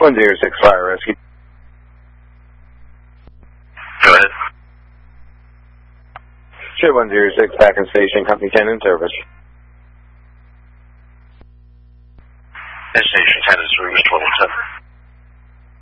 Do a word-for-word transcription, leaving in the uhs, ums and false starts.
one zero six Fire Rescue. Go ahead. Ship one zero six, Packing Station, Company ten in service. Station ten is room twelve oh seven.